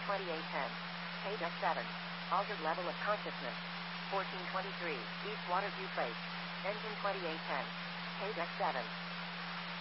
2810. Page X7. Altered level of consciousness. 1423. East Waterview Place. Engine 2810. Page X7.